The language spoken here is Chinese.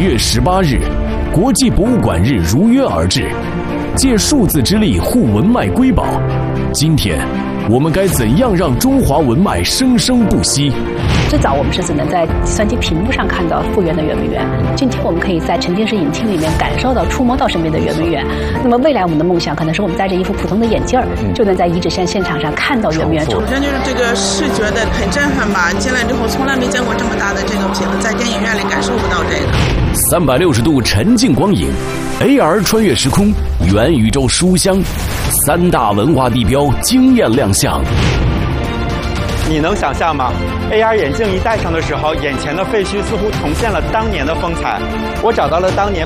月18日，国际博物馆日如约而至，借数字之力护文脉瑰宝。今天，我们该怎样让中华文脉生生不息？ 最早我们是只能在计算机屏幕上看到复原的圆明园，今天我们可以在沉浸式影厅里面感受到、触摸到身边的圆明园。那么未来我们的梦想可能是我们戴着一副普通的眼镜儿，就能在遗址现场上看到圆明园。 首先就是这个视觉的很震撼吧，进来之后从来没见过这么大的这个屏，在电影院里感受不到这个。 360度沉浸光影 ，AR 穿越时空，元宇宙书香，3大文化地标惊艳亮相。 你能想象吗 ？AR 眼镜一戴上的时候，眼前的废墟似乎重现了当年的风采。我找到了当年